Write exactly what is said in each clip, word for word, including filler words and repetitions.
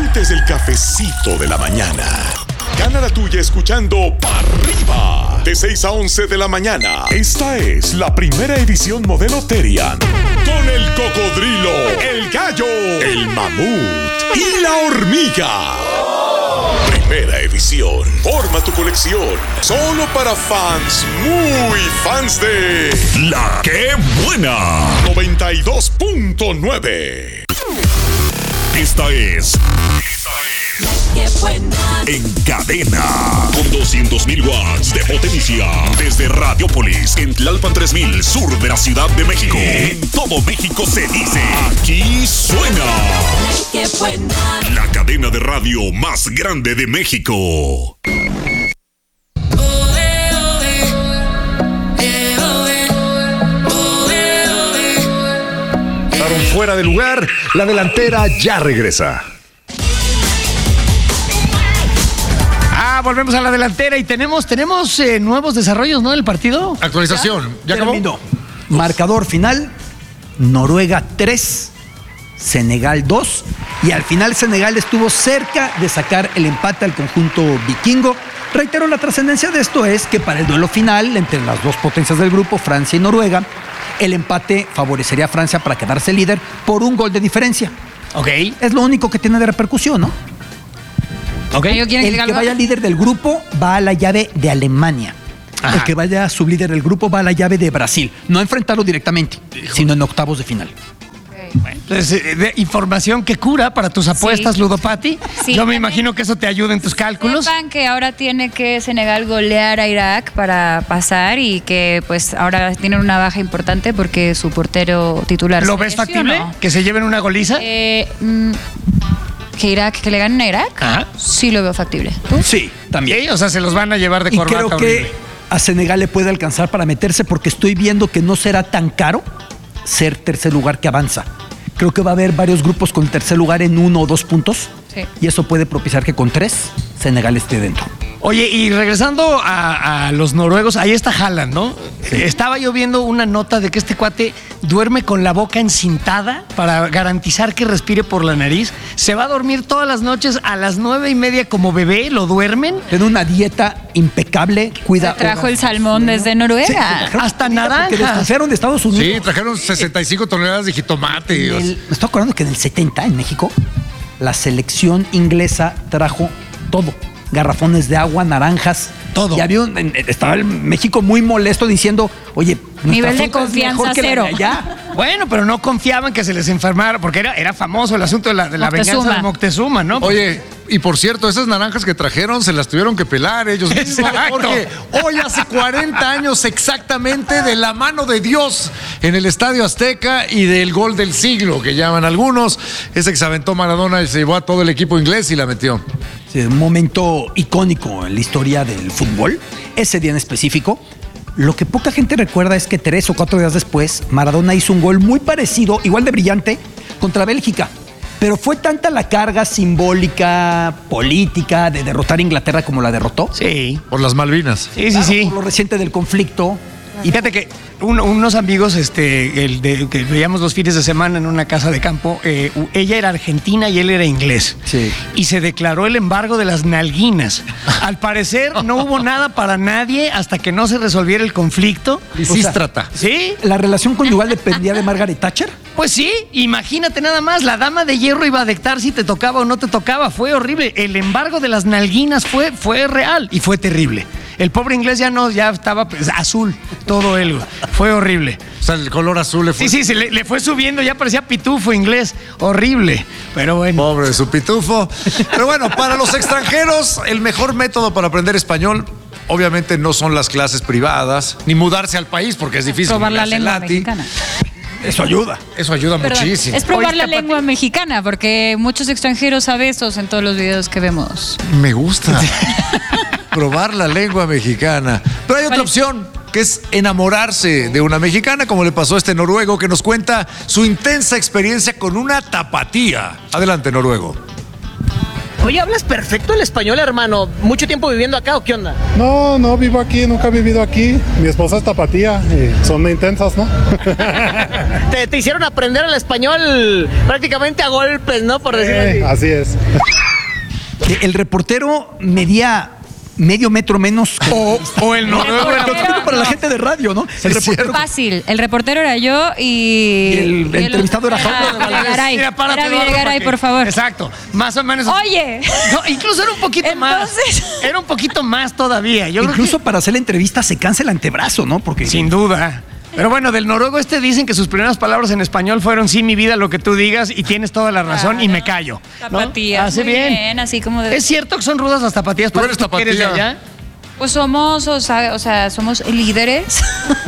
Antes del cafecito de la mañana. Gana la tuya escuchando Pa' Arriba. De seis a once de la mañana. Esta es la primera edición modelo Terian. Con el cocodrilo, el gallo, el mamut y la hormiga. Primera edición. Forma tu colección. Solo para fans, muy fans de La Que Buena. noventa y dos punto nueve. Esta es... Qué buena. En cadena, con doscientos mil watts de potencia, desde Radiopolis, en Tlalpan tres mil, sur de la Ciudad de México. En todo México se dice, aquí suena. Qué buena. La cadena de radio más grande de México. Quedaron fuera de lugar, la delantera ya regresa. Ah, volvemos a la delantera y tenemos, tenemos eh, nuevos desarrollos, ¿no? Del partido. Actualización, ¿ya, ¿ya acabó? Marcador final, Noruega tres, Senegal dos. Y al final Senegal estuvo cerca de sacar el empate al conjunto vikingo. Reitero, la trascendencia de esto es que para el duelo final entre las dos potencias del grupo, Francia y Noruega, el empate favorecería a Francia para quedarse líder por un gol de diferencia. Ok. Es lo único que tiene de repercusión, ¿no? Okay. El que vaya líder del grupo va a la llave de Alemania. Ajá. El que vaya sublíder del grupo va a la llave de Brasil. No a enfrentarlo directamente, Hijo. sino en octavos de final. Bueno, entonces, de información que cura para tus apuestas, sí. Ludopati. Sí, Yo me imagino que eso te ayuda en tus cálculos. Sepan que ahora tiene que Senegal golear a Irak para pasar y que pues ahora tienen una baja importante porque su portero titular. ¿Lo ves factible? ¿Que se lleven una goliza? Eh, mm, ¿Que Irak, que le ganen a Irak? Ajá. Sí lo veo factible. ¿Tú? Sí, también. ¿Sí? O sea, se los van a llevar de y corbata. creo que horrible. A Senegal le puede alcanzar para meterse porque estoy viendo que no será tan caro ser tercer lugar que avanza. Creo que va a haber varios grupos con tercer lugar en uno o dos puntos. Sí. Y eso puede propiciar que con tres Senegal esté dentro. Oye, y regresando a, a los noruegos, ahí está Haaland, ¿no? Sí. Estaba yo viendo una nota de que este cuate duerme con la boca encintada para garantizar que respire por la nariz. Se va a dormir todas las noches a las nueve y media como bebé, lo duermen. Tiene una dieta impecable, cuida. Se trajo el salmón desde Noruega. Sí, hasta naranjas. Porque desconfiaron de Estados Unidos. Sí, trajeron sesenta y cinco toneladas de jitomate. El, me estoy acordando que en el setenta, en México, la selección inglesa trajo todo. Garrafones de agua, naranjas, todo. Y había un, estaba el México muy molesto diciendo, oye, nivel de confianza cero. Bueno, pero no confiaban que se les enfermara, porque era, era famoso el asunto de la, de la venganza de Moctezuma, ¿no? Oye, y por cierto, esas naranjas que trajeron se las tuvieron que pelar ellos mismos, porque hoy hace cuarenta años exactamente de la mano de Dios en el Estadio Azteca y del gol del siglo, que llaman algunos. Ese que se aventó Maradona y se llevó a todo el equipo inglés y la metió. Sí, un momento icónico en la historia del fútbol, ese día en específico. Lo que poca gente recuerda es que tres o cuatro días después, Maradona hizo un gol muy parecido, igual de brillante, contra Bélgica. Pero fue tanta la carga simbólica, política, de derrotar a Inglaterra como la derrotó. Sí. Por las Malvinas. Sí, sí, claro, sí. Por lo reciente del conflicto. Y fíjate que un, unos amigos este, el de, que veíamos los fines de semana en una casa de campo, eh, ella era argentina y él era inglés. Sí. Y se declaró el embargo de las nalguinas. Al parecer no hubo nada para nadie hasta que no se resolviera el conflicto. Lisístrata. ¿Sí? ¿La relación conyugal dependía de Margaret Thatcher? Pues sí, imagínate nada más, la dama de hierro iba a dictar si te tocaba o no te tocaba. Fue horrible. El embargo de las nalguinas fue, fue real y fue terrible. El pobre inglés ya no, ya estaba pues, azul, todo él. Fue horrible. O sea, el color azul le fue. Sí, sí, se le, le fue subiendo, ya parecía pitufo inglés. Horrible. Pero bueno. Pobre de su pitufo. Pero bueno, para los extranjeros, el mejor método para aprender español, obviamente no son las clases privadas, ni mudarse al país, porque es difícil. Probar la lengua mexicana. Eso ayuda. Eso ayuda Perdón, muchísimo. Es probar la lengua mexicana, porque muchos extranjeros saben eso en todos los videos que vemos. Me gusta. Probar la lengua mexicana. Pero hay otra opción, que es enamorarse de una mexicana, como le pasó a este noruego que nos cuenta su intensa experiencia con una tapatía. Adelante, noruego. Oye, ¿hablas perfecto el español, hermano? ¿Mucho tiempo viviendo acá o qué onda? No, no vivo aquí, nunca he vivido aquí. Mi esposa es tapatía y son intensas, ¿no? te, te hicieron aprender el español prácticamente a golpes, ¿no? Por decirlo Eh, así. así es. El reportero medía medio metro menos. que- O, o el noruego era Lo explico para la gente de radio, ¿no? El reportero. Fácil. El reportero era yo y. Y el- el entrevistado era Jacobo de Valdés. Videgaray. Mira, párate, Era Eduardo, Videgaray, porque- por favor. Exacto. Más o menos. Oye. No, incluso era un poquito más. Entonces- Era un poquito más todavía. Yo creo Incluso que- para hacer la entrevista se cansa el antebrazo, ¿no? Porque Sin duda. Pero bueno, del noruego este dicen que sus primeras palabras en español fueron sí, mi vida, lo que tú digas, y tienes toda la razón, y me callo. ¿no? Tapatías. Hace muy bien. Así como de. ¿Es cierto que son rudas las tapatías? Tú eres ¿Tú que eres de tapatía. allá? Pues somos, o sea, o sea, somos líderes.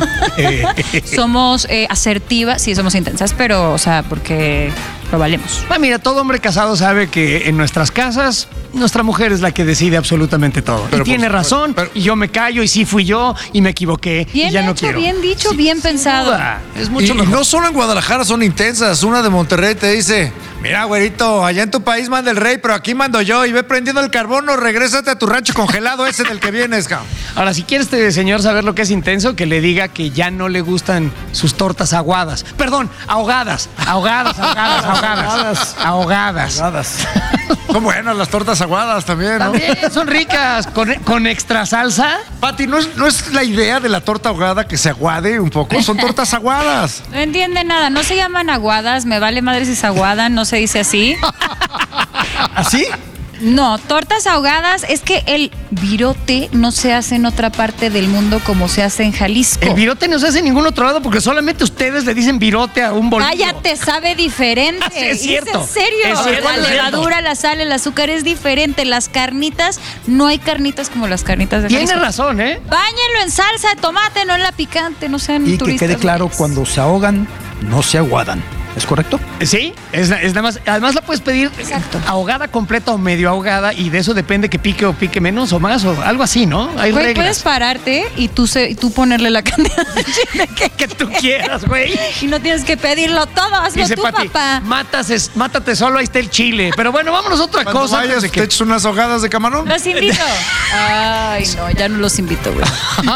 somos eh, asertivas, sí, somos intensas, pero, o sea, porque lo valemos. Ah, mira, todo hombre casado sabe que en nuestras casas nuestra mujer es la que decide absolutamente todo. Pero y tiene por supuesto, razón, pero- y yo me callo, y sí fui yo, y me equivoqué, Bien y ya no hecho, quiero. bien dicho, bien pensado. Duda, Es Y, mucho y mejor. no solo en Guadalajara son intensas. Una de Monterrey te dice: mira, güerito, allá en tu país manda el rey, pero aquí mando yo. Y ve prendiendo el carbón o regrésate a tu rancho congelado ese del que vienes, cabrón. Ahora, si quiere este señor saber lo que es intenso, que le diga que ya no le gustan sus tortas aguadas. Perdón, ahogadas. Ahogadas, ahogadas, ahogadas. Ahogadas. Ahogadas. Son buenas las tortas aguadas también, ¿no? También son ricas, con, con extra salsa. Pati, ¿no es, ¿no es la idea de la torta ahogada que se aguade un poco? Son tortas aguadas. No entiende nada, no se llaman aguadas, me vale madre si se aguadan, no se dice así. ¿Así? No, tortas ahogadas es que el virote no se hace en otra parte del mundo como se hace en Jalisco. El virote no se hace en ningún otro lado porque solamente ustedes le dicen virote a un bolillo. Cállate, sabe diferente. Sí, es cierto. en serio. Es cierto, la es cierto. levadura, la sal, el azúcar es diferente. Las carnitas, no hay carnitas como las carnitas de Tiene Jalisco. razón, ¿eh? Báñenlo en salsa de tomate, no en la picante, no sean Y que turistas. quede claro, güeyes. cuando se ahogan, no se aguadan. ¿Es correcto? Sí, es, es nada más. Además la puedes pedir Exacto. ahogada completa o medio ahogada y de eso depende que pique o pique menos o más o algo así, ¿no? Hay Güey, reglas. puedes pararte y tú, se, y tú ponerle la cantidad de chile que, Que tú quieras, güey. y no tienes que pedirlo todo, hazlo Dice tú, Pati, papá. matas es- mátate solo, ahí está el chile. Pero bueno, vámonos a otra Cuando cosa. vayas, antes de te que- echas unas ahogadas de camarón. Los invito. Ay, no, ya no los invito, güey.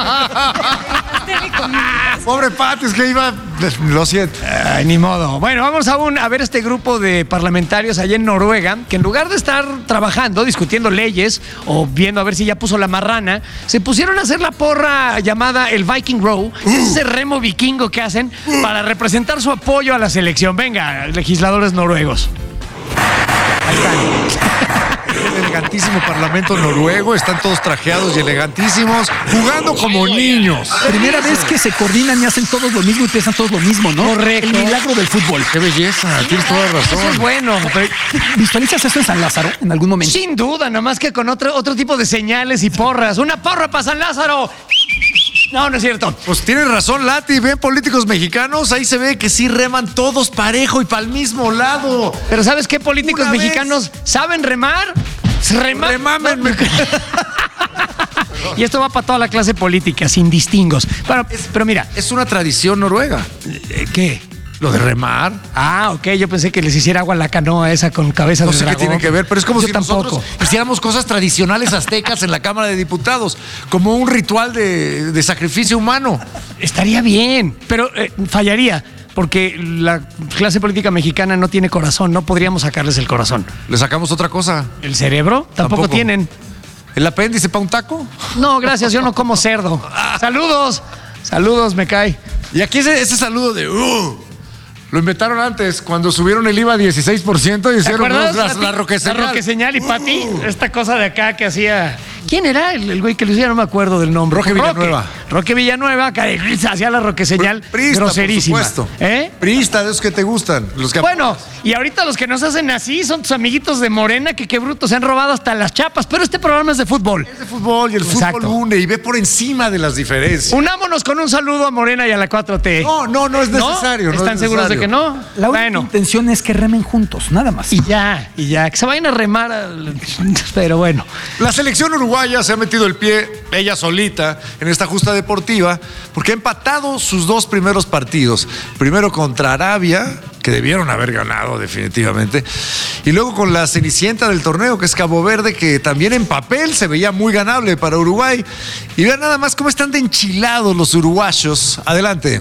Pobre Pati, es que iba... Lo siento. Ay, ni modo. Bueno, vamos a, un, a ver este grupo de parlamentarios allá en Noruega, que en lugar de estar trabajando, discutiendo leyes o viendo a ver si ya puso la marrana, se pusieron a hacer la porra llamada el Viking Row, que es ese remo vikingo que hacen para representar su apoyo a la selección. Venga, legisladores noruegos. El elegantísimo parlamento noruego, están todos trajeados y elegantísimos, jugando como niños. Primera vez que se coordinan y hacen todos lo mismo y piensan todos lo mismo, ¿no? Correcto. El milagro del fútbol. Qué belleza, tienes toda Eso es razón. bueno. pero- ¿Visualizas eso en San Lázaro en algún momento? Sin duda, nada más que con otro, otro tipo de señales y porras. ¡Una porra para San Lázaro! No, no es cierto. Pues tienes razón, Lati. Ven políticos mexicanos, ahí se ve que sí reman todos parejo y para el mismo lado. Pero ¿sabes qué políticos Una vez- mexicanos saben remar? Remar. Remámenme. Y esto va para toda la clase política, sin distingos. Pero, pero mira, Es una tradición noruega. eh, ¿qué? Lo de remar. Ah, ok, yo pensé que les hiciera agua a la canoa esa con cabeza No de sé qué dragón. tiene que ver, pero es como Yo si tampoco. nosotros hiciéramos cosas tradicionales aztecas en la Cámara de Diputados, como un ritual de, de sacrificio humano. Estaría bien, pero eh, fallaría. Porque la clase política mexicana no tiene corazón, no podríamos sacarles el corazón. Le sacamos otra cosa. ¿El cerebro? Tampoco, Tampoco. tienen. ¿El apéndice para un taco? No, gracias, yo no como cerdo. Saludos, saludos, me cae. Y aquí ese, ese saludo de... "Uh", lo inventaron antes, cuando subieron el I V A a dieciséis por ciento y ¿Te hicieron acuerdas? la, la roqueseñal. La roqueseñal y Pati, esta cosa de acá que hacía. ¿Quién era el, el güey que lo hacía? No me acuerdo del nombre. Roque Villanueva. Roque Villanueva, que hacía la roqueseñal Priista, groserísima. por supuesto. ¿Eh? Priista, de esos que te gustan. Los que Bueno, y ahorita los que nos hacen así son tus amiguitos de Morena, que qué brutos, se han robado hasta las chapas. Pero este programa es de fútbol. es de fútbol y el Exacto. fútbol une y ve por encima de las diferencias. Unámonos con un saludo a Morena y a la cuatro T. No, no, no es ¿No? necesario. no ¿Están es seguros de necesario. que no? La única Bueno. intención es que remen juntos, nada más. Y ya, y ya, que se vayan a remar. al- Pero bueno. La selección uruguaya se ha metido el pie ella solita en esta justa deportiva porque ha empatado sus dos primeros partidos. Primero contra Arabia, que debieron haber ganado definitivamente, Y luego con la cenicienta del torneo, que es Cabo Verde, que también en papel se veía muy ganable para Uruguay. Y vean nada más cómo están de enchilados los uruguayos. Adelante.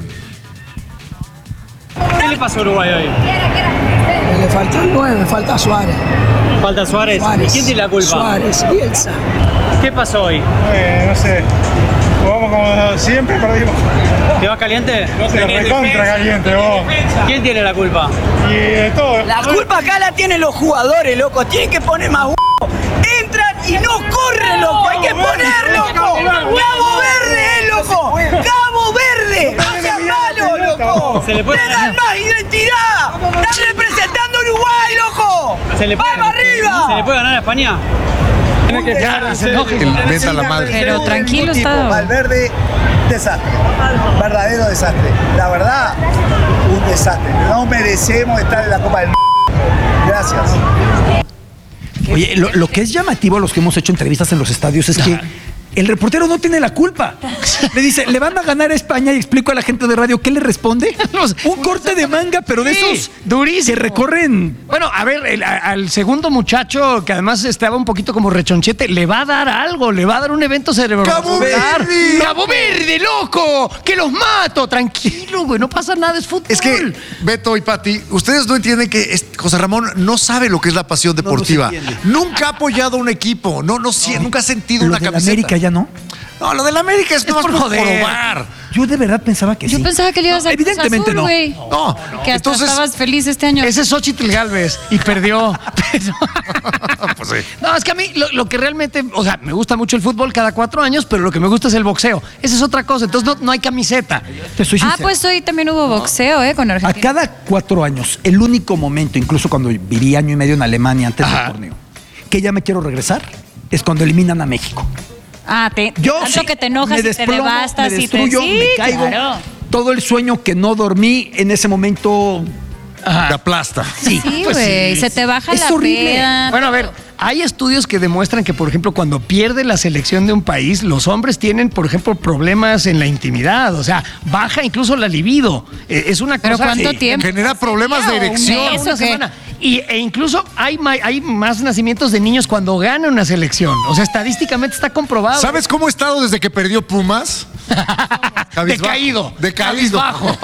¿Qué le pasó a Uruguay hoy? Le falta el nueve, falta Suárez. ¿Falta Suárez? Suárez. ¿Quién tiene la culpa? Suárez, Bielsa. ¿Qué pasó hoy? Eh, no sé, jugamos como siempre, perdimos. ¿Te vas caliente? No sé, recontra caliente, vos. ¿Quién tiene la culpa? Y de todo. La culpa acá la tienen los jugadores, loco. Tienen que poner más huevos. Entran y no corren, loco. Hay que poner, loco. Cabo Verde, eh, loco. Cabo Verde. No seas malo, loco. Se le puede ¡Le ganar. dan más identidad! ¡Están representando a Uruguay, loco! ¿Se le puede, ¡Vamos arriba! ¿Se le puede ganar a España? Tiene que quedar, se enoje. El venta a la madre. Pero tranquilo está. Valverde, desastre. Verdadero desastre. La verdad, un desastre. No merecemos estar en la Copa del Mundo. Gracias. Oye, lo, lo que es llamativo a los que hemos hecho entrevistas en los estadios es que el reportero no tiene la culpa. Le dice, le van a ganar a España y explico a la gente de radio qué le responde. Un corte de manga, pero de Sí, esos durísimo. que recorren. Bueno, a ver, el- a- al segundo muchacho, que además estaba un poquito como rechonchete, le va a dar algo, le va a dar un evento cerebrovascular. ¡Cabo Verde! ¡Cabo Verde, loco! ¡Que los mato! Tranquilo, güey, no pasa nada, es fútbol. Es que, Beto y Pati, ustedes no entienden que es- José Ramón no sabe lo que es la pasión No, no se deportiva. entiende. Nunca ha apoyado a un equipo, no, no, sí, nunca ha sentido Lo una de la camiseta. América ya no. No, lo de la América es, Es nomás por por joder. jorobar. Yo de verdad pensaba que Yo sí. pensaba que le ibas No, a Cruz evidentemente Azul, no. güey. No, Que hasta entonces, estabas feliz este año. Ese es Xochitl Galvez y perdió. Pero- pues sí. No, es que a mí lo, lo que realmente, o sea, me gusta mucho el fútbol cada cuatro años, pero lo que me gusta es el boxeo. Esa es otra cosa, entonces no, no hay camiseta. Te soy Ah, sincero. pues hoy también hubo boxeo, ¿eh? Con A Argentina. cada cuatro años, el único momento, incluso cuando viví año y medio en Alemania antes Ajá. del torneo, que ya me quiero regresar, es cuando eliminan a México. Ah, te, Yo tanto sí, que te enojas me y te desplomo, devastas me y te... destruyo, Sí, me caigo. claro. Todo el sueño que no dormí en ese momento. Te aplasta. Sí, Sí, pues güey, sí. se te baja Es la horrible. peda. Bueno, a ver, hay estudios que demuestran que, por ejemplo, cuando pierde la selección de un país, los hombres tienen, por ejemplo, problemas en la intimidad. O sea, baja incluso la libido. Eh, Es una ¿Pero cosa. cuánto Sí. tiempo? Genera problemas de ¿Un erección. mes Una o qué? semana. Y, e incluso hay, ma- hay más nacimientos de niños cuando gana una selección. O sea, estadísticamente está comprobado. ¿Sabes cómo he estado desde que perdió Pumas? Cabizbajo. Decaído. Decaído. Cabizbajo.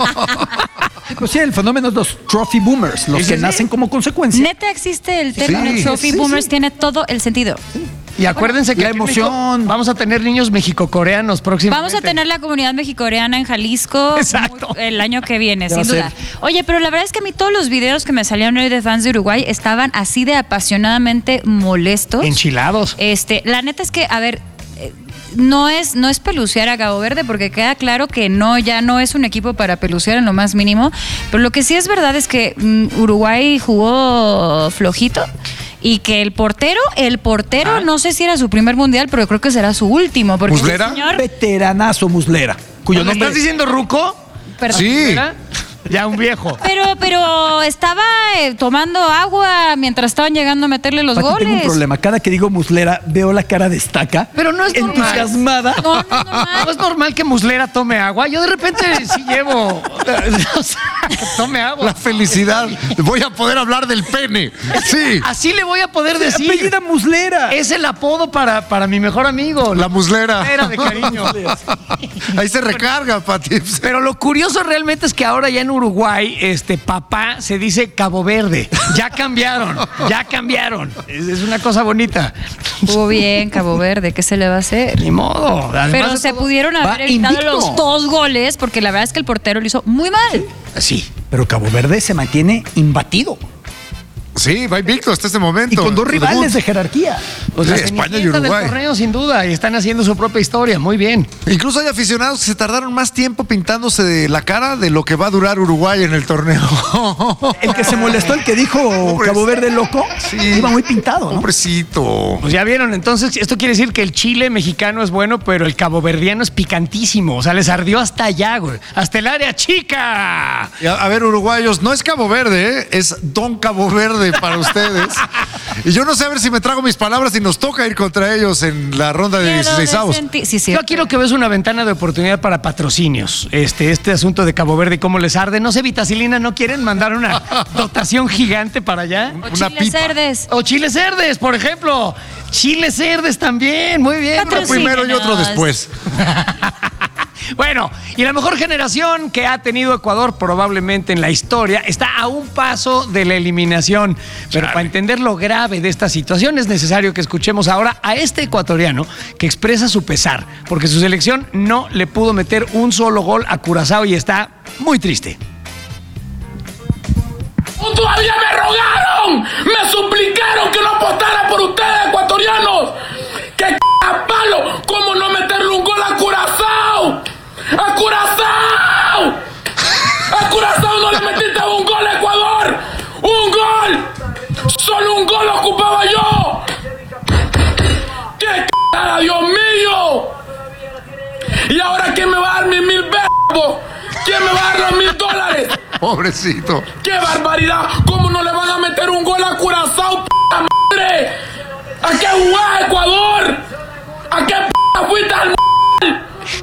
Pues sí, el fenómeno es los trophy boomers, los Sí, que sí, nacen sí. como consecuencia. Neta existe el término Sí, trophy sí, boomers, sí. tiene todo el sentido. Y acuérdense que la aquí en México emoción. vamos a tener niños mexicocoreanos próximamente. Vamos a tener la comunidad mexicoreana en Jalisco Exacto. muy- el año que viene, Ya va sin a duda. ser. Oye, pero la verdad es que a mí todos los videos que me salieron hoy de fans de Uruguay estaban así de apasionadamente molestos. Enchilados. Este, la neta es que, a ver, eh, no es, no es pelucear a Cabo Verde, porque queda claro que no, ya no es un equipo para pelucear en lo más mínimo. Pero lo que sí es verdad es que mm, Uruguay jugó flojito. Y que el portero, el portero, no sé si era su primer mundial, pero creo que será su último. Porque el ¿Muslera? señor, Veteranazo Muslera, cuyo ¿Me nombre estás diciendo Ruco? perdón. Sí. ¿Era? Ya un viejo. Pero, pero estaba eh, tomando agua mientras estaban llegando a meterle los Pati, goles. tengo un problema. Cada que digo Muslera, veo la cara de Estaca. Pero no es normal. entusiasmada. No, no es normal. ¿No es normal que Muslera tome agua? Yo de repente sí llevo. O sea, que tome agua. La felicidad. Voy a poder hablar del pene. Sí. Así le voy a poder decir. Apellida Muslera. Es el apodo para, para mi mejor amigo. La muslera. Era de cariño. Ahí se recarga, Pati. Pero lo curioso realmente es que ahora ya en Uruguay, este papá se dice Cabo Verde. Ya cambiaron, ya cambiaron. Es, es una cosa bonita. Jugó bien Cabo Verde, ¿qué se le va a hacer? Ni modo. Además Pero de se todo- pudieron va haber evitado invicto. los dos goles, porque la verdad es que el portero lo hizo muy mal. Sí, pero Cabo Verde se mantiene imbatido. Sí, va invicto hasta este momento. Y con dos Su rivales debut. de jerarquía. Pues Sí, la España y cenicienta del Uruguay. torneo, sin duda, y están haciendo su propia historia. Muy bien. Incluso hay aficionados que se tardaron más tiempo pintándose de la cara de lo que va a durar Uruguay en el torneo. El que se molestó, el que dijo Cabo Verde loco, Sí. iba muy pintado, ¿no? Pobrecito. Pues ya vieron, entonces esto quiere decir que el chile mexicano es bueno, pero el caboverdiano es picantísimo. O sea, les ardió hasta allá, güey. Hasta el área chica. Y A, a ver, uruguayos, no es Cabo Verde, ¿eh? Es Don Cabo Verde para ustedes. Y yo no sé a ver si me trago mis palabras y nos toca ir contra ellos en la ronda de dieciseisavos. Sí, sí. Yo aquí lo que veo es una ventana de oportunidad para patrocinios. Este, este asunto de Cabo Verde y cómo les arde. No sé, Vitacilina, ¿no quieren mandar una dotación gigante para allá? O Una chiles pipa. cerdes. O chiles cerdes, por ejemplo. Chiles cerdes también, muy bien. Uno primero y otro después. Bueno, y la mejor generación que ha tenido Ecuador probablemente en la historia está a un paso de la eliminación. Pero para entender lo grave de esta situación es necesario que escuchemos ahora a este ecuatoriano que expresa su pesar, porque su selección no le pudo meter un solo gol a Curazao y está muy triste. ¡Todavía me rogaron! ¡Me suplicaron que no apostara por ustedes, ecuatorianos! ¡Qué c*** palo! ¿Cómo no meterle un gol a Curazao? ¡A Curazao! ¡A Curazao no le metiste un gol a Ecuador! ¡Un gol! ¡Solo un gol ocupaba yo! ¡Qué c***, Dios mío! ¿Y ahora quién me va a dar mis mil verbos? ¿Quién me va a dar los mil dólares? Pobrecito. ¡Qué barbaridad! ¿Cómo no le van a meter un gol a Curazao, p*** madre? ¿A qué jugás, Ecuador? ¿A qué p*** fuiste al m***?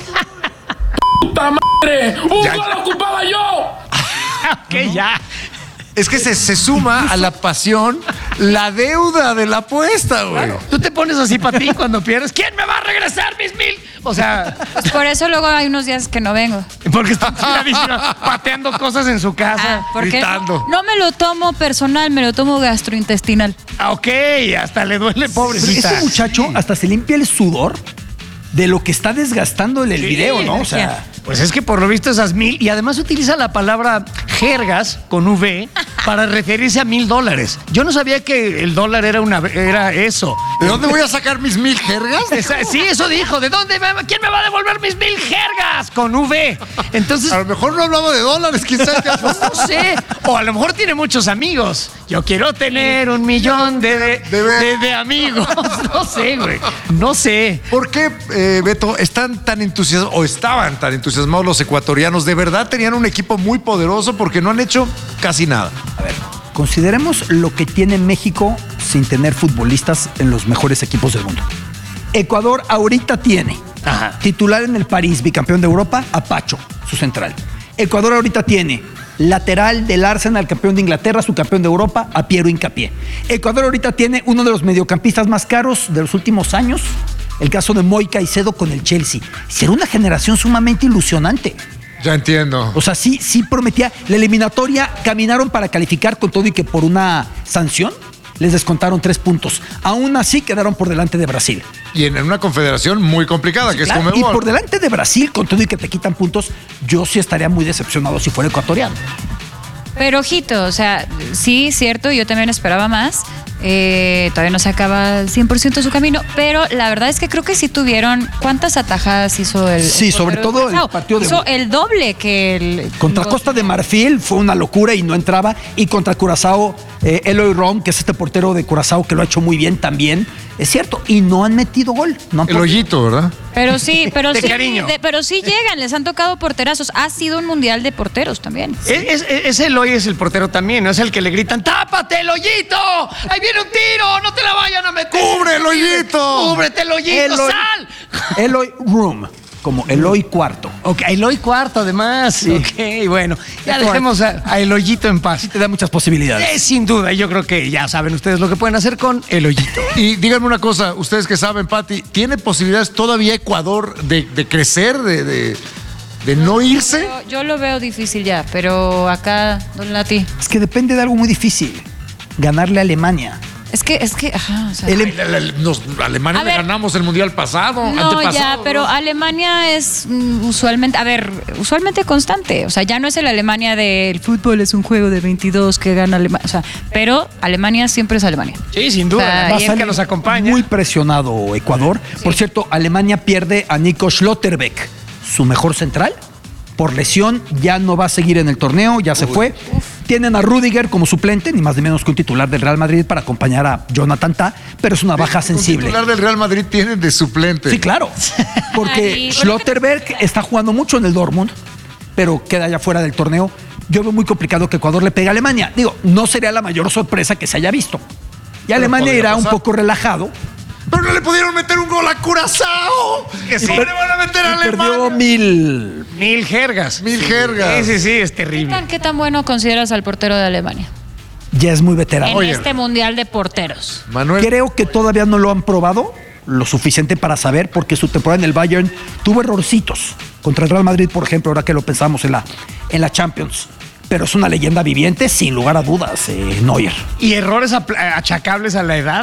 ¡Puta madre! ¡Un Ya, gol ya. ocupaba yo! Que ya. Es que se, se suma a la pasión la deuda de la apuesta, güey. Tú te pones así para ti cuando pierdes. ¿Quién me va a regresar mis mil? O sea, Pues por eso luego hay unos días que no vengo. porque está tiradísima, pateando cosas en su casa. Ah, porque gritando. no, no me lo tomo personal, me lo tomo gastrointestinal. Ah, ok, hasta le duele, Pero pobrecita. este muchacho hasta se limpia el sudor de lo que está desgastando en el Sí, video, ¿no? O sea, pues es que por lo visto esas mil, y además utiliza la palabra jergas con V para referirse a mil dólares. Yo no sabía que el dólar era una era eso. ¿De dónde voy a sacar mis mil jergas? Esa- Sí, eso dijo. ¿De dónde? me- ¿Quién me va a devolver mis mil jergas? Con V. Entonces, A lo mejor no hablaba de dólares, quién sabe qué. no sé. O a lo mejor tiene muchos amigos. Yo quiero tener un millón de, de, De ver- de- de amigos. No sé, güey. No sé. ¿Por qué, eh, Beto, están tan entusiasmados o estaban tan entusiasmados los ecuatorianos? De verdad tenían un equipo muy poderoso porque no han hecho casi nada. consideremos lo que tiene México sin tener futbolistas en los mejores equipos del mundo. Ecuador ahorita tiene Ajá. titular en el París, bicampeón de Europa, a Pacho, su central. Ecuador ahorita tiene lateral del Arsenal, campeón de Inglaterra, su campeón de Europa, a Piero Hincapié. Ecuador ahorita tiene uno de los mediocampistas más caros de los últimos años, el caso de Moy Caicedo con el Chelsea. Será una generación sumamente ilusionante. Ya entiendo. O sea, sí, sí prometía. La eliminatoria caminaron para calificar con todo y que por una sanción les descontaron tres puntos. Aún así quedaron por delante de Brasil. Y en una confederación muy complicada, que Claro, es y Conmebol. por delante de Brasil, con todo y que te quitan puntos, yo sí estaría muy decepcionado si fuera ecuatoriano. Pero ojito, o sea, sí, cierto, yo también esperaba más. Eh, todavía no se acaba al cien por ciento su camino, pero la verdad es que creo que sí tuvieron. ¿Cuántas atajadas hizo el. Sí, el sobre portero todo de Curazao? el partido de- Hizo el doble que el. Contra los- Costa de Marfil fue una locura y no entraba. Y contra Curazao, eh, Eloy Rom, que es este portero de Curazao que lo ha hecho muy bien también. Es cierto. Y no han metido gol. No han El podido. hoyito, ¿verdad? Pero sí, pero De sí, cariño. de- pero sí llegan, les han tocado porterazos. Ha sido un mundial de porteros también. Es, es- ese Eloy es el portero también, ¿no? Es el que le gritan, ¡tápate el hoyito! ¡Ahí viene un tiro! ¡No te la vayan a meter! ¡Cubre el hoyito! ¡Cúbrete el hoyito! Eloy- ¡Sal! Eloy Room, como Eloy Cuarto. Ok, Eloy cuarto además. Ok, bueno. Ya Esto- dejemos a, a el hoyito en paz. Te da muchas posibilidades. Eh, sin duda, yo creo que ya saben ustedes lo que pueden hacer con el hoyito. Y díganme una cosa, ustedes que saben, Pati, ¿tiene posibilidades todavía Ecuador de, de crecer, de, de, de no irse? Yo, yo lo veo difícil ya, pero acá, don Lati. Es que depende de algo muy difícil. Ganarle a Alemania. Es que, es que, ajá, o sea. El- Ay, la- la- nos- Alemania A le ver. ganamos el mundial pasado, No, antepasado. ya, pero ¿no? Alemania es mm, usualmente, a ver, usualmente constante. O sea, ya no es el Alemania del fútbol, es un juego de veintidós que gana Alemania. O sea, pero Alemania siempre es Alemania. Sí, sin O duda. sea, la y Va a Bahía que salir nos acompaña. Muy presionado Ecuador. Por cierto, Alemania pierde a Nico Schlotterbeck, su mejor central. Por lesión, ya no va a seguir en el torneo, ya se fue. Tienen a Rudiger como suplente, ni más ni menos que un titular del Real Madrid para acompañar a Jonathan Tah, pero es una baja Un sensible. titular del Real Madrid tiene de suplente. Sí, claro. Porque Ay, Schlotterbeck está jugando mucho en el Dortmund, pero queda ya fuera del torneo. Yo veo muy complicado que Ecuador le pegue a Alemania. Digo, no sería la mayor sorpresa que se haya visto. Y Alemania irá un poco relajado. Pero no le pudieron meter un gol a Curazao. Que sí. ¿Cómo le van a meter a Y Alemania? perdió mil. Mil jergas. Mil jergas. Sí, sí, sí, es ¿Qué terrible. tan, ¿Qué tan bueno consideras al portero de Alemania? Ya es muy veterano. En este mundial de porteros. Manuel. Creo que todavía no lo han probado lo suficiente para saber, porque su temporada en el Bayern tuvo errorcitos. Contra el Real Madrid, por ejemplo, ahora que lo pensamos en la, en la Champions. Pero es una leyenda viviente, sin lugar a dudas, eh, Neuer. ¿Y errores apl- achacables a la edad?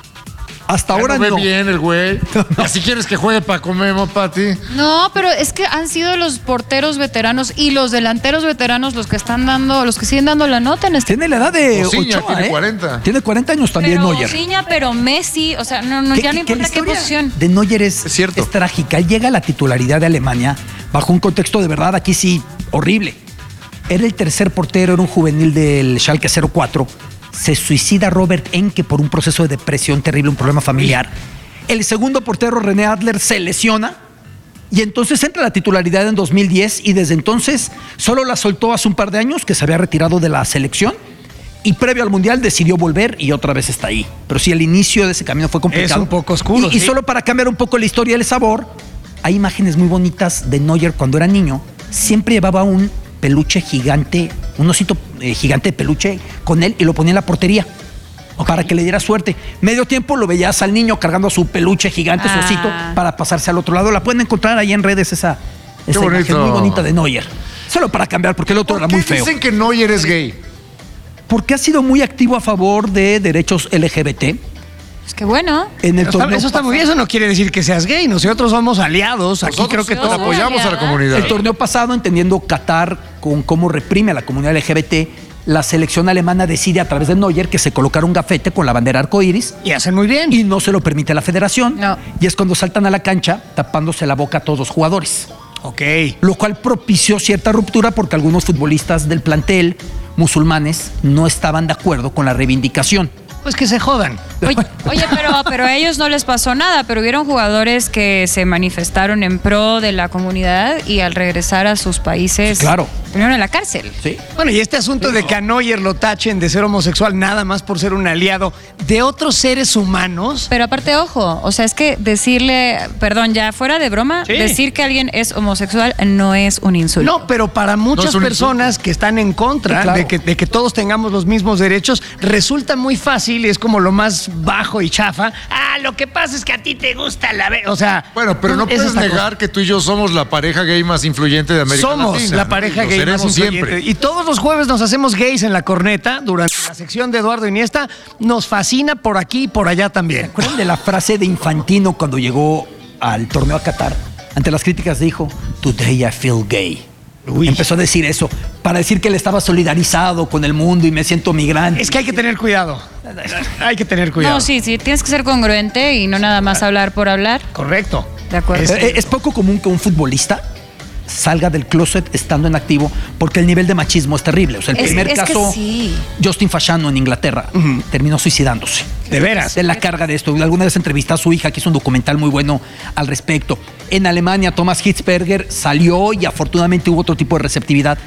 Hasta Ya ahora no ve no. bien el güey. Y así quieres que juegue para comer, Pati. No, pero es que han sido los porteros veteranos y los delanteros veteranos los que están dando, los que siguen dando la nota en este. Tiene la edad de Osinha Ochoa, tiene ¿eh? cuarenta. Tiene cuarenta años también Pero Neuer. Osinha, pero Messi, o sea, no, no ¿Qué- ya no qué- qué importa la qué historia posición. de Neuer es, Es cierto. es trágica. Él llega a la titularidad de Alemania bajo un contexto de verdad, aquí sí, horrible. Era el tercer portero, era un juvenil del Schalke cero cuatro. Se suicida Robert Enke por un proceso de depresión terrible, un problema familiar. El segundo portero, René Adler, se lesiona. Y entonces entra a la titularidad en dos mil diez y desde entonces solo la soltó hace un par de años, que se había retirado de la selección. Y previo al Mundial decidió volver y otra vez está ahí. Pero sí, el inicio de ese camino fue complicado. Es un poco oscuro, Y, y sí. solo para cambiar un poco la historia y el sabor, hay imágenes muy bonitas de Neuer cuando era niño. Siempre llevaba un peluche gigante, un osito eh, gigante de peluche con él y lo ponía en la portería. Para que le diera suerte. Medio tiempo lo veías al niño cargando su peluche gigante, su Ah. osito, para pasarse al otro lado. La pueden encontrar ahí en redes, esa, esa imagen bonito. muy bonita de Neuer. Solo para cambiar, porque el otro era ¿Por muy qué feo. dicen que Neuer es gay? Porque ha sido muy activo a favor de derechos L G B T. Es que bueno. En el Está- torneo eso está muy bien, eso no quiere decir que seas gay. Nosotros somos aliados. Aquí Nosotros creo que sí todos somos apoyamos a la aliadas. comunidad. El torneo pasado, entendiendo Qatar con cómo reprime a la comunidad L G B T, la selección alemana decide a través de Neuer que se colocara un gafete con la bandera arcoíris Y hacen muy bien. y no se lo permite la federación. No. Y es cuando saltan a la cancha tapándose la boca a todos los jugadores. Ok. Lo cual propició cierta ruptura porque algunos futbolistas del plantel musulmanes no estaban de acuerdo con la reivindicación. Pues que se jodan. Oye, oye, pero, pero a ellos no les pasó nada, pero hubieron jugadores que se manifestaron en pro de la comunidad y al regresar a sus países Sí, claro. terminaron en la cárcel. ¿Sí? Bueno, y este asunto de que a Neuer lo tachen de ser homosexual nada más por ser un aliado de otros seres humanos. Pero aparte, ojo, o sea, es que decirle, perdón, ya fuera de broma, Sí. decir que alguien es homosexual no es un insulto. No, pero para muchas No es un personas que están en contra Sí, claro. de, que, de que todos tengamos los mismos derechos, resulta muy fácil y es como lo más bajo y chafa. Ah, lo que pasa es que a ti te gusta la... ve-". O sea... Bueno, pero no es puedes esta negar cosa. que tú y yo somos la pareja gay más influyente de América Somos Latina. la ¿no? pareja Lo gay más seremos influyente. siempre. Y todos los jueves nos hacemos gays en la corneta durante la sección de Eduardo Iniesta. Nos fascina por aquí y por allá también. ¿Recuerdan de la frase de Infantino cuando llegó al torneo a Qatar? Ante las críticas dijo, "Today I feel gay". Uy. Empezó a decir eso para decir que él estaba solidarizado con el mundo y me siento migrante. Es que hay que tener cuidado. Hay que tener cuidado. No, sí, sí, tienes que ser congruente y no nada más hablar por hablar. Correcto. De acuerdo. Es, es poco común que un futbolista salga del closet estando en activo porque el nivel de machismo es terrible. O sea, el Es- primer es que caso, sí. Justin Fashanu en Inglaterra, terminó suicidándose. De veras. De la carga de esto. Alguna vez entrevisté a su hija, que hizo un documental muy bueno al respecto. En Alemania, Thomas Hitzberger salió y afortunadamente hubo otro tipo de receptividad.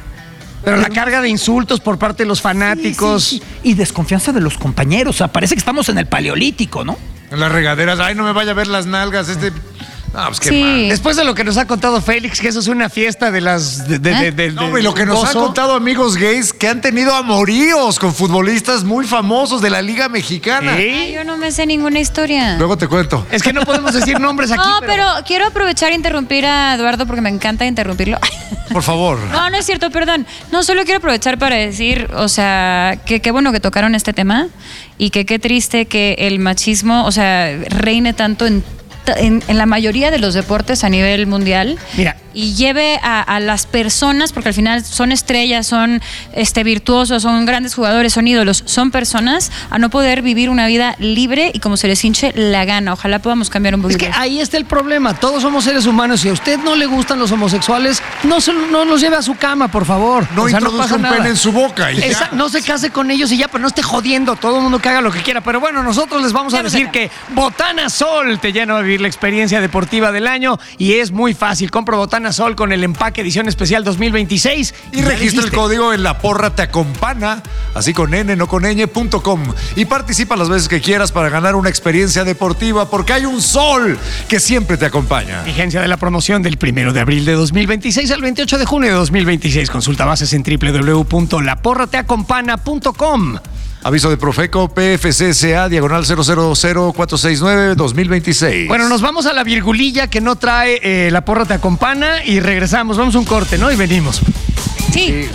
Pero la carga de insultos por parte de los fanáticos. Sí, sí, sí. Y desconfianza de los compañeros. O sea, parece que estamos en el paleolítico, ¿no? En las regaderas, ay, no me vaya a ver las nalgas, este... No, pues qué Sí. mal. Después de lo que nos ha contado Félix, que eso es una fiesta de las... De, de- ¿Eh? de- de- No, de- y lo que nos han gozo. contado amigos gays que han tenido amoríos con futbolistas muy famosos de la Liga Mexicana. Ay, ¿Sí? yo no me sé ninguna historia. Luego te cuento. Es que no podemos decir nombres aquí. No, pero quiero aprovechar e interrumpir a Eduardo porque me encanta interrumpirlo. Por favor. No, no es cierto, perdón. No, solo quiero aprovechar para decir, o sea, que qué bueno que tocaron este tema y que qué triste que el machismo, o sea, reine tanto en, en, en la mayoría de los deportes a nivel mundial. Mira. Y lleve a, a las personas, porque al final son estrellas, son este, virtuosos, son grandes jugadores, son ídolos, son personas, a no poder vivir una vida libre y como se les hinche la gana. Ojalá podamos cambiar un Es poquito. que ahí está el problema. Todos somos seres humanos. Si a usted no le gustan los homosexuales, no, se, no los lleve a su cama, por favor. No O sea, introduzca pasa un nada. pene en su boca y ya. Esa- no se case con ellos y ya, pero no esté jodiendo. Todo el mundo que haga lo que quiera. Pero bueno, nosotros les vamos a Ya no decir se que Botana Sol te llena a vivir la experiencia deportiva del año y es muy fácil. Compra Botana Campana Sol con el empaque edición especial dos mil veintiséis. Y registra el código en La Porra Te Acompana, así con n, no con ñ punto com. Y participa las veces que quieras para ganar una experiencia deportiva, porque hay un sol que siempre te acompaña. Vigencia de la promoción del primero de abril de dos mil veintiséis al veintiocho de junio de dos mil veintiséis. Consulta bases en w w w punto la porra te acompana punto com. Aviso de Profeco P F C C A diagonal cero cero cero cuatro seis nueve dos mil veintiséis. Bueno, nos vamos a la virgulilla que no trae eh, La Porra Te Acompana y regresamos. Vamos a un corte, ¿no? Y venimos. Sí.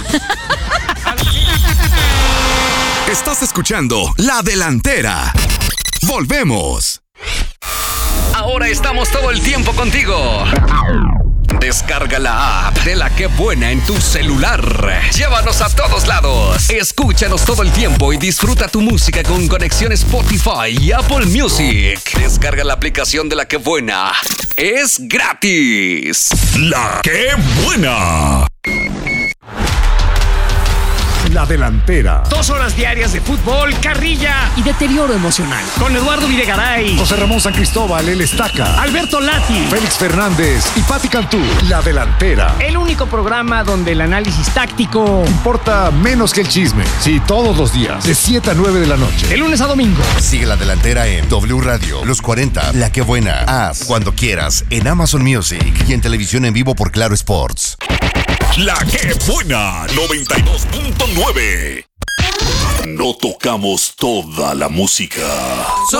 Estás escuchando La Delantera. Volvemos. Ahora estamos todo el tiempo contigo. Descarga la app de La Que Buena en tu celular. Llévanos a todos lados. Escúchanos todo el tiempo y disfruta tu música con conexión Spotify y Apple Music. Descarga la aplicación de La Que Buena. Es gratis. La Que Buena. La Delantera. Dos horas diarias de fútbol, carrilla y deterioro emocional. Con Eduardo Videgaray, José Ramón San Cristóbal, El Estaca, Alberto Lati, Félix Fernández y Pati Cantú. La Delantera. El único programa donde el análisis táctico importa menos que el chisme. Sí, todos los días, de siete a nueve de la noche. De lunes a domingo. Sigue La Delantera en W Radio, Los cuarenta, La Que Buena, Haz, cuando quieras, en Amazon Music y en televisión en vivo por Claro Sports. La Que Buena noventa y dos punto nueve. No tocamos toda la música.